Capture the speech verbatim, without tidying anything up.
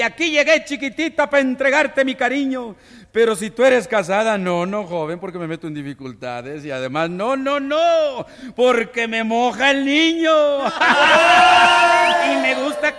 Aquí llegué, chiquitita, para entregarte mi cariño. Pero si tú eres casada, no, no, joven, porque me meto en dificultades. Y además, no, no, no, porque me moja el niño. Y me gusta que